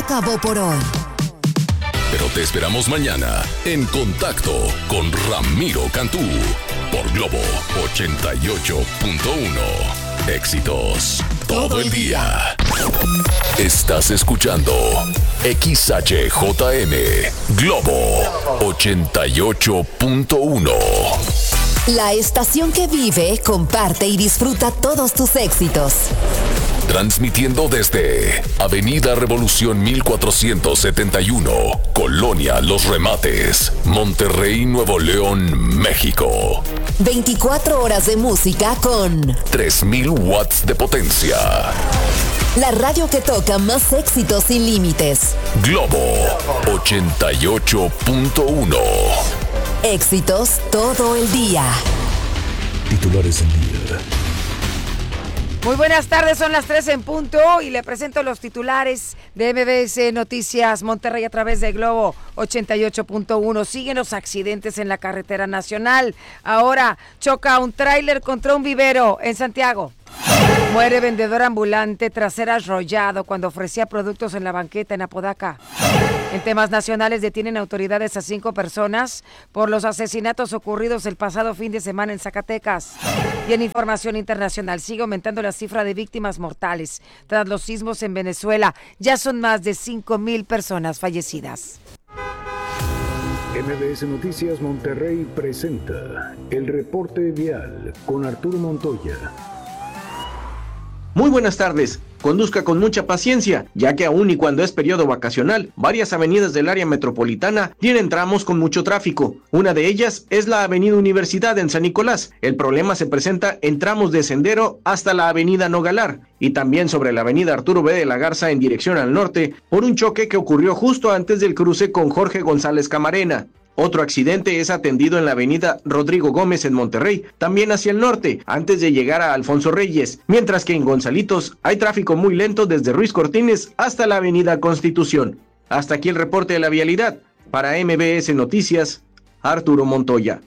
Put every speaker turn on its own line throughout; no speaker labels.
acabó por hoy.
Pero te esperamos mañana en Contacto con Ramiro Cantú por Globo 88.1. Éxitos todo el día. Estás escuchando XHJM Globo 88.1.
La estación que vive, comparte y disfruta todos tus éxitos.
Transmitiendo desde Avenida Revolución 1471, Colonia Los Remates, Monterrey, Nuevo León, México.
24 horas de música con
3000 watts de potencia.
La radio que toca más éxitos sin límites.
Globo 88.1.
Éxitos todo el día.
Titulares del día.
Muy buenas tardes, son las 3 en punto y le presento los titulares de MBS Noticias Monterrey a través de Globo 88.1. Siguen los accidentes en la carretera nacional. Ahora choca un tráiler contra un vivero en Santiago. Muere vendedor ambulante tras ser arrollado cuando ofrecía productos en la banqueta en Apodaca. En temas nacionales detienen autoridades a 5 personas por los asesinatos ocurridos el pasado fin de semana en Zacatecas. Y en información internacional sigue aumentando la cifra de víctimas mortales tras los sismos en Venezuela. Ya son más de 5,000 personas fallecidas.
MBS Noticias Monterrey presenta el reporte vial con Arturo Montoya.
Muy buenas tardes. Conduzca con mucha paciencia, ya que aún y cuando es periodo vacacional, varias avenidas del área metropolitana tienen tramos con mucho tráfico. Una de ellas es la Avenida Universidad en San Nicolás. El problema se presenta en tramos de Sendero hasta la Avenida Nogalar y también sobre la Avenida Arturo B. de la Garza en dirección al norte por un choque que ocurrió justo antes del cruce con Jorge González Camarena. Otro accidente es atendido en la avenida Rodrigo Gómez en Monterrey, también hacia el norte, antes de llegar a Alfonso Reyes, mientras que en Gonzalitos hay tráfico muy lento desde Ruiz Cortines hasta la avenida Constitución. Hasta aquí el reporte de la vialidad. Para MBS Noticias, Arturo Montoya.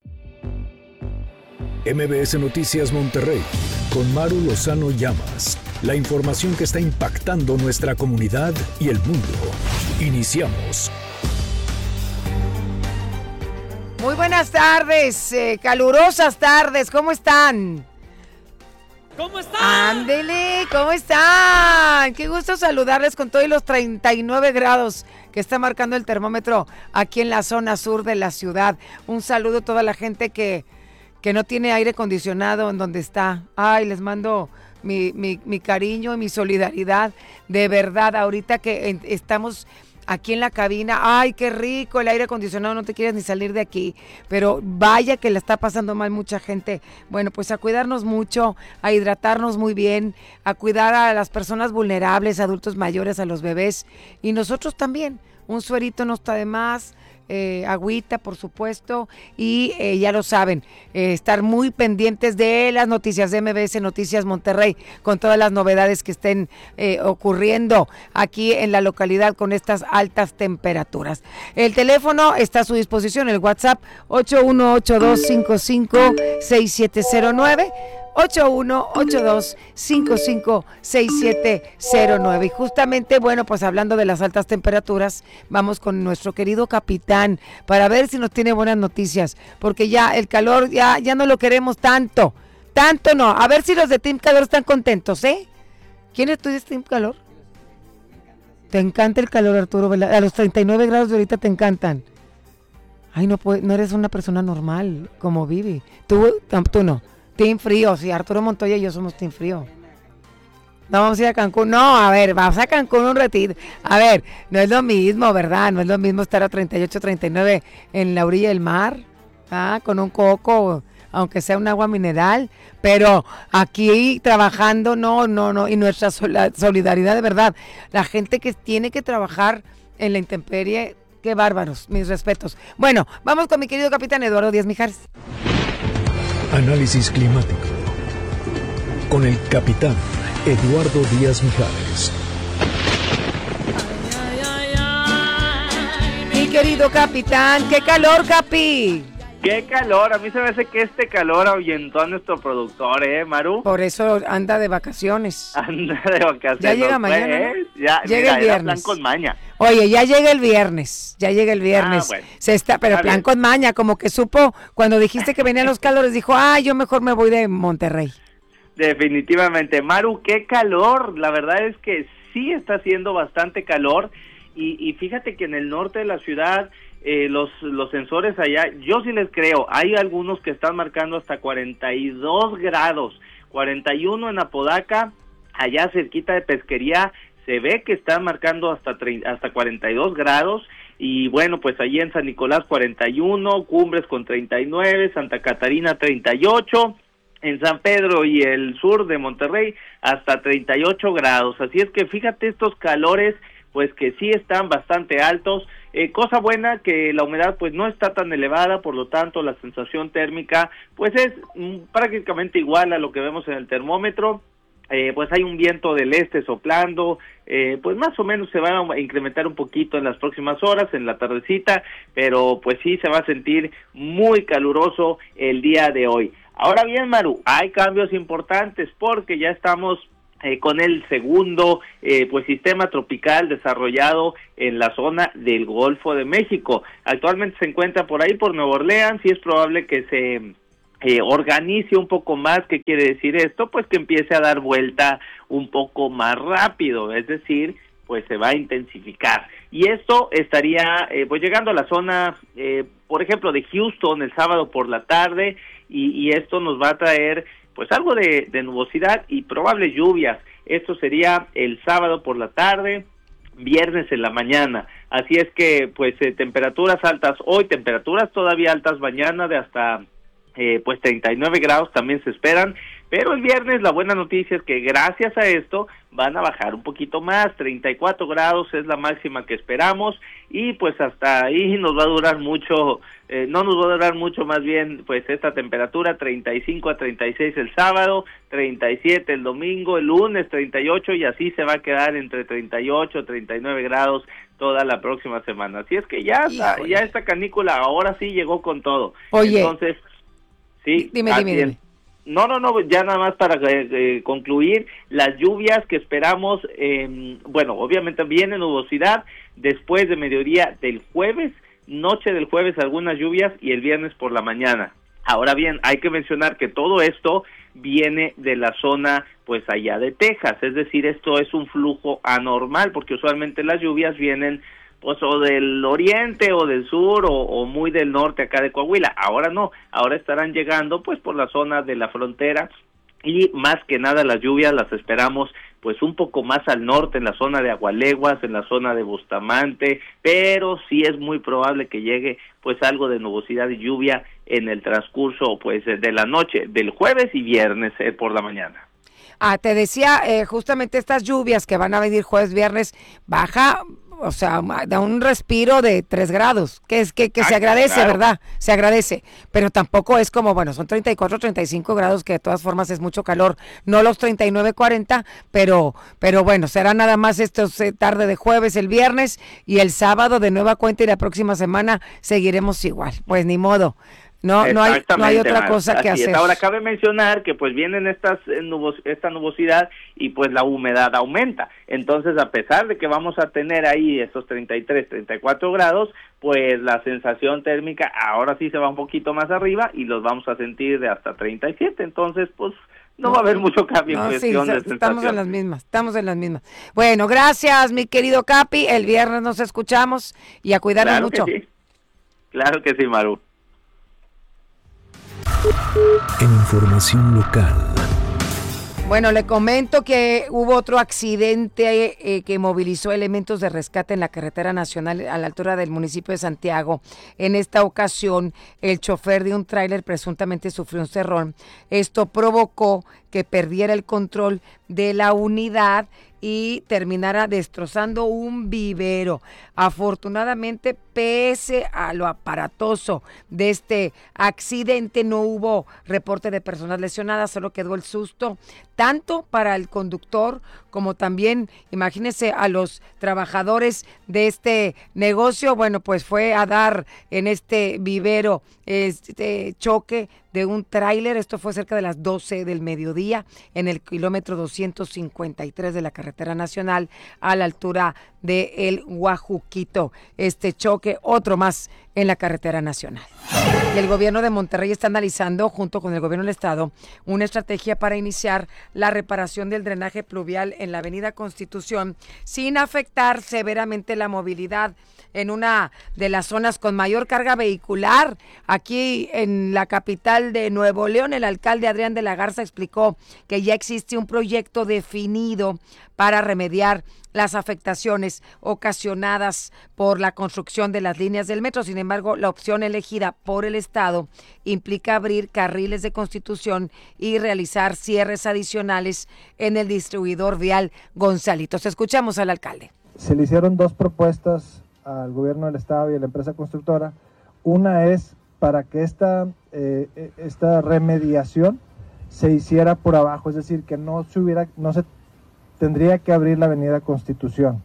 MBS Noticias Monterrey, con Maru Lozano Llamas. La información que está impactando nuestra comunidad y el mundo. Iniciamos.
Muy buenas tardes, calurosas tardes, ¿cómo están?
¿Cómo están?
Ándele, ¿cómo están? Qué gusto saludarles con todos los 39 grados que está marcando el termómetro aquí en la zona sur de la ciudad. Un saludo a toda la gente que no tiene aire acondicionado en donde está. Ay, les mando mi cariño y mi solidaridad. De verdad, ahorita que estamos aquí en la cabina, ay, qué rico el aire acondicionado, no te quieres ni salir de aquí, pero vaya que le está pasando mal mucha gente. Bueno, pues a cuidarnos mucho, a hidratarnos muy bien, a cuidar a las personas vulnerables, adultos mayores, a los bebés, y nosotros también, un suerito no está de más, agüita, por supuesto, y ya lo saben, estar muy pendientes de las noticias de MBS Noticias Monterrey, con todas las novedades que estén ocurriendo aquí en la localidad con estas altas temperaturas. El teléfono está a su disposición, el WhatsApp 8182556709, 8182556709. Y justamente, bueno, pues hablando de las altas temperaturas, vamos con nuestro querido capitán para ver si nos tiene buenas noticias, porque ya el calor ya no lo queremos tanto no. A ver si los de Team Calor están contentos, ¿eh? ¿Quién es tú de Team Calor? Te encanta el calor, Arturo, ¿verdad? A los 39 grados de ahorita te encantan. Ay, no eres una persona normal como Vivi. Tú no. Team Frío, sí, Arturo Montoya y yo somos Team Frío. No vamos a ir a Cancún, no, a ver, vamos a Cancún un ratito. A ver, no es lo mismo, ¿verdad? No es lo mismo estar a 38, 39 en la orilla del mar, con un coco, aunque sea un agua mineral, pero aquí trabajando, no, y nuestra solidaridad de verdad. La gente que tiene que trabajar en la intemperie, qué bárbaros, mis respetos. Bueno, vamos con mi querido capitán Eduardo Díaz Mijares.
Análisis climático con el capitán Eduardo Díaz Mijares.
Mi querido capitán, qué calor, Capi.
Qué calor, a mí se me hace que este calor ahuyentó a nuestro productor, Maru.
Por eso anda de vacaciones.
Anda de vacaciones.
Ya llega mañana, ¿no?
Ya
llega el viernes.
Plan con maña.
Oye, ya llega el viernes.
Bueno.
Pero plan con maña, como que supo, cuando dijiste que venían los calores, dijo, yo mejor me voy de Monterrey.
Definitivamente. Maru, qué calor. La verdad es que sí está haciendo bastante calor. Y fíjate que en el norte de la ciudad, los sensores allá, yo sí les creo, hay algunos que están marcando hasta 42 grados, 41 en Apodaca, allá cerquita de Pesquería, se ve que están marcando hasta 42 grados, y bueno, pues allí en San Nicolás 41, Cumbres con 39, Santa Catarina 38, en San Pedro y el sur de Monterrey hasta 38 grados, así es que fíjate estos calores, pues que sí están bastante altos. Cosa buena que la humedad pues no está tan elevada, por lo tanto la sensación térmica pues es prácticamente igual a lo que vemos en el termómetro. Pues hay un viento del este soplando, pues más o menos se va a incrementar un poquito en las próximas horas, en la tardecita, pero pues sí se va a sentir muy caluroso el día de hoy. Ahora bien, Maru, hay cambios importantes porque ya estamos con el segundo pues sistema tropical desarrollado en la zona del Golfo de México. Actualmente se encuentra por ahí por Nueva Orleans y es probable que se organice un poco más. ¿Qué quiere decir esto? Pues que empiece a dar vuelta un poco más rápido, es decir, pues se va a intensificar. Y esto estaría pues llegando a la zona, por ejemplo, de Houston el sábado por la tarde, y esto nos va a traer pues algo de nubosidad y probables lluvias. Esto sería el sábado por la tarde, viernes en la mañana. Así es que pues temperaturas altas hoy, temperaturas todavía altas mañana de hasta pues 39 grados también se esperan, pero el viernes la buena noticia es que gracias a esto van a bajar un poquito más, 34 grados es la máxima que esperamos, y pues hasta ahí nos va a durar mucho, no nos va a durar mucho más bien pues esta temperatura, 35 a 36 el sábado, 37 el domingo, el lunes 38, y así se va a quedar entre 38 a 39 grados toda la próxima semana. Así es que ya esta canícula ahora sí llegó con todo.
Oye,
entonces sí,
dime.
No, ya nada más para concluir, las lluvias que esperamos, bueno, obviamente viene nubosidad después de mediodía del jueves, noche del jueves algunas lluvias y el viernes por la mañana. Ahora bien, hay que mencionar que todo esto viene de la zona pues allá de Texas, es decir, esto es un flujo anormal porque usualmente las lluvias vienen pues o del oriente o del sur o muy del norte acá de Coahuila. Ahora no, ahora estarán llegando pues por la zona de la frontera, y más que nada las lluvias las esperamos pues un poco más al norte, en la zona de Agualeguas, en la zona de Bustamante, pero sí es muy probable que llegue pues algo de nubosidad y lluvia en el transcurso pues de la noche del jueves y viernes por la mañana.
Te decía, justamente estas lluvias que van a venir jueves, viernes, baja, o sea, da un respiro de 3 grados, que se agradece, claro. ¿Verdad? Se agradece, pero tampoco es como, bueno, son 34, 35 grados, que de todas formas es mucho calor, no los 39, 40, pero bueno, será nada más esto tarde de jueves, el viernes, y el sábado de nueva cuenta, y la próxima semana seguiremos igual, pues ni modo. No hay otra cosa que hacer.
Ahora cabe mencionar que pues vienen esta nubosidad y pues la humedad aumenta. Entonces, a pesar de que vamos a tener ahí esos 33, 34 grados, pues la sensación térmica ahora sí se va un poquito más arriba y los vamos a sentir de hasta 37. Entonces, pues no va a haber mucho cambio en cuestión de sensación.
Estamos en las mismas. Bueno, gracias, mi querido Capi. El viernes nos escuchamos y a cuidarnos mucho.
Claro que sí, Maru.
En información local.
Bueno, le comento que hubo otro accidente que movilizó elementos de rescate en la carretera nacional a la altura del municipio de Santiago. En esta ocasión, el chofer de un tráiler presuntamente sufrió un cerrón. Esto provocó que perdiera el control de la unidad y terminara destrozando un vivero. Afortunadamente, pese a lo aparatoso de este accidente, no hubo reporte de personas lesionadas, solo quedó el susto, tanto para el conductor como también, imagínense, a los trabajadores de este negocio. Bueno, pues fue a dar en este vivero este choque de un tráiler. Esto fue cerca de las 12 del mediodía en el kilómetro 253 de la carretera nacional a la altura de El Guajuquito. Este choque, otro más en la carretera nacional. Y el gobierno de Monterrey está analizando, junto con el gobierno del estado, una estrategia para iniciar la reparación del drenaje pluvial en la avenida Constitución sin afectar severamente la movilidad en una de las zonas con mayor carga vehicular. Aquí en la capital de Nuevo León, el alcalde Adrián de la Garza explicó que ya existe un proyecto definido para remediar las afectaciones ocasionadas por la construcción de las líneas del metro. Sin embargo, la opción elegida por el Estado implica abrir carriles de Constitución y realizar cierres adicionales en el distribuidor vial Gonzalitos. Escuchamos al alcalde.
Se le hicieron dos propuestas al gobierno del Estado y a la empresa constructora. Una es para que esta remediación se hiciera por abajo, es decir, que no se tendría que abrir la avenida Constitución.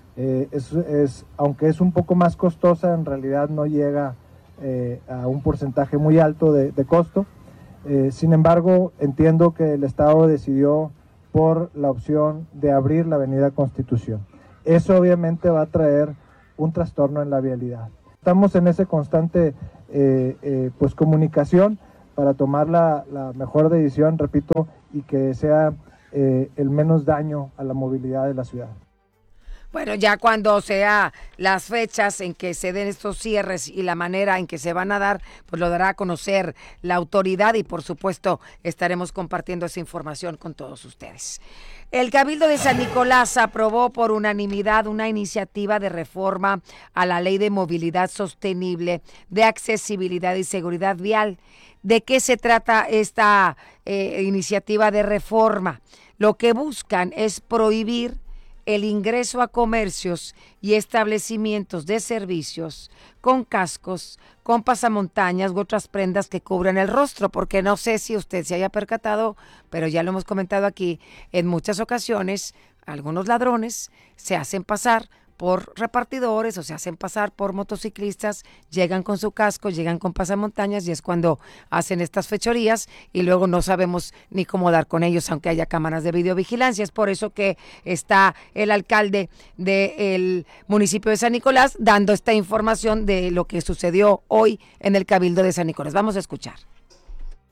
Aunque es un poco más costosa, en realidad no llega a un porcentaje muy alto de costo. Sin embargo, entiendo que el Estado decidió por la opción de abrir la avenida Constitución. Eso obviamente va a traer un trastorno en la vialidad. Estamos en ese constante comunicación para tomar la mejor decisión, repito, y que sea el menos daño a la movilidad de la ciudad.
Bueno, ya cuando sea las fechas en que se den estos cierres y la manera en que se van a dar, pues lo dará a conocer la autoridad y por supuesto estaremos compartiendo esa información con todos ustedes. El Cabildo de San Nicolás aprobó por unanimidad una iniciativa de reforma a la Ley de Movilidad Sostenible, de Accesibilidad y Seguridad Vial. ¿De qué se trata esta iniciativa de reforma? Lo que buscan es prohibir el ingreso a comercios y establecimientos de servicios con cascos, con pasamontañas u otras prendas que cubran el rostro, porque no sé si usted se haya percatado, pero ya lo hemos comentado aquí, en muchas ocasiones algunos ladrones se hacen pasar por repartidores o se hacen pasar por motociclistas, llegan con su casco, llegan con pasamontañas y es cuando hacen estas fechorías y luego no sabemos ni cómo dar con ellos, aunque haya cámaras de videovigilancia. Es por eso que está el alcalde del municipio de San Nicolás dando esta información de lo que sucedió hoy en el Cabildo de San Nicolás. Vamos a escuchar.